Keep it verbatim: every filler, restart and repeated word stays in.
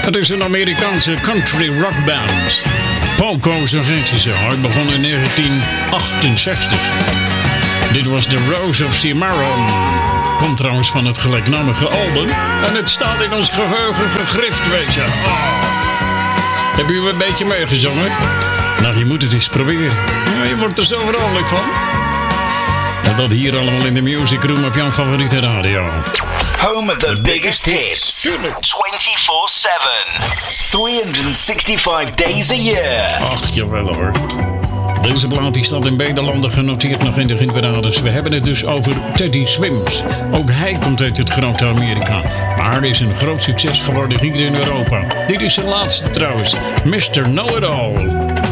Het is een Amerikaanse country rock band. Poco, zo heet ze. Hij begon in negentien achtenzestig. Dit was The Rose of Cimarron. Komt trouwens van het gelijknamige album. En het staat in ons geheugen gegrift, weet je. Oh. Heb je een beetje meegezongen? Nou, je moet het eens proberen. Ja, je wordt er zo vrolijk van. En dat hier allemaal in de Music Room op jouw favoriete radio. Home of the biggest hits. twenty-four seven. three hundred sixty-five days a year. Ach, jawel hoor. Deze plaat die staat in beide landen genoteerd nog in de hitparades. We hebben het dus over Teddy Swims. Ook hij komt uit het grote Amerika. Maar is een groot succes geworden hier in Europa. Dit is zijn laatste trouwens. mister Know-It-All.